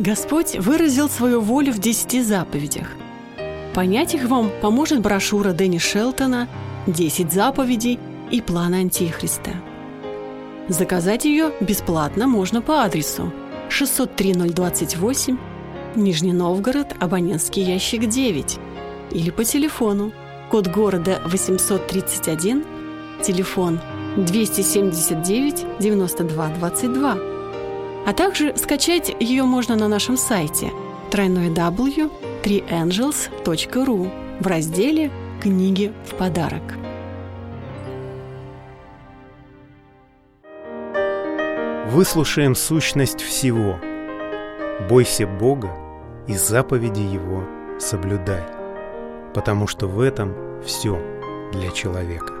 Господь выразил свою волю в 10 заповедях. Понять их вам поможет брошюра Дэнни Шелтона «10 заповедей и план Антихриста». Заказать ее бесплатно можно по адресу 603-028, Нижний Новгород, абонентский ящик 9, или по телефону, код города 831, телефон 279-92-22. А также скачать ее можно на нашем сайте www.3angels.ru в разделе «Книги в подарок». Выслушаем сущность всего. Бойся Бога и заповеди Его соблюдай, потому что в этом все для человека.